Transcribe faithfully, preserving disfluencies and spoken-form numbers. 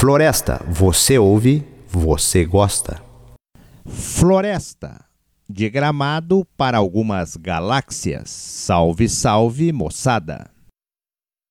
Floresta, você ouve, você gosta. Floresta, de Gramado para algumas galáxias. Salve, salve, moçada!